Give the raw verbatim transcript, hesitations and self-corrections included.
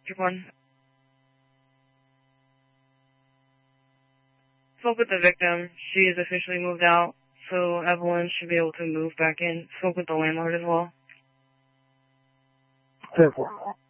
one. Spoke with the victim. She is officially moved out, so Evelyn should be able to move back in. Spoke with the landlord as well. ten four.